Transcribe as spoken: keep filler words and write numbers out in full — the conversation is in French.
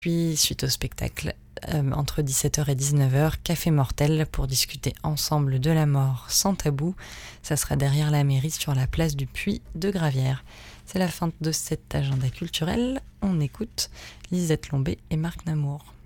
Puis, suite au spectacle, euh, entre dix-sept heures et dix-neuf heures, Café Mortel pour discuter ensemble de la mort sans tabou. Ça sera derrière la mairie sur la place du Puy de Gravière. C'est la fin de cet agenda culturel. On écoute Lisette Lombé et Marc Namour.